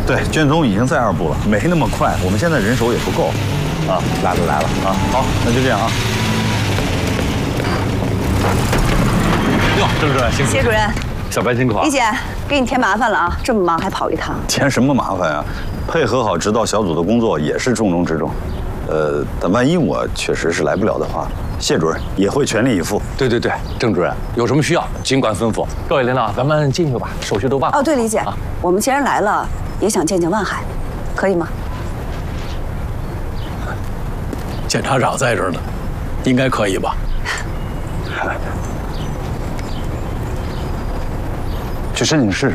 对，卷宗已经在2部了，没那么快，我们现在人手也不够。啊，来了啊！好，那就这样啊。哟，郑主任辛苦。 谢主任， 小白辛苦啊。 李姐，给你添麻烦了啊，这么忙还跑一趟。 添什么麻烦啊？配合好指导小组的工作也是重中之重。但万一我确实是来不了的话，谢主任也会全力以赴。 对，郑主任有什么需要尽管吩咐。各位领导，咱们进去吧，手续都办好。 哦，对，李姐，我们既然来了，也想见见万海，可以吗？ 检察长在这儿呢，应该可以吧？ 去申请试试。